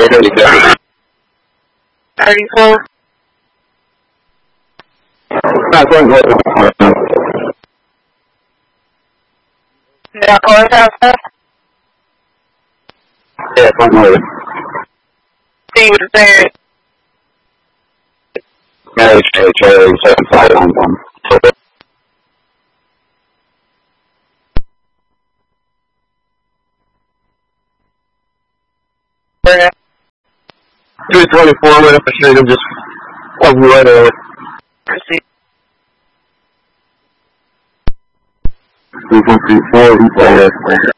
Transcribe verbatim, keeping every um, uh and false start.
thirty-four. Not going to Yeah, call outside. Yeah, I'm going to See what it's saying. Mary Cherry Cherry seven five one one. two twenty-four went up the street and just plugged me right over. Proceed. two fifty-four,